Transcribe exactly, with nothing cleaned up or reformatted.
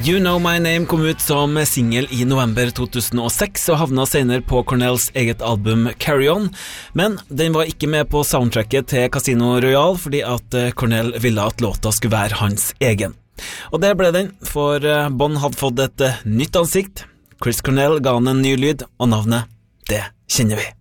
You Know My Name kom ut som single i november to tusen og seks og havna senere på Cornells eget album Carry On, men den var ikke med på soundtracket til Casino Royale fordi at Cornell ville at låta skulle være hans egen. Og det ble den, for Bon hadde fått et nytt ansikt. Chris Cornell ga han en ny lyd, og navnet, det kjenner vi.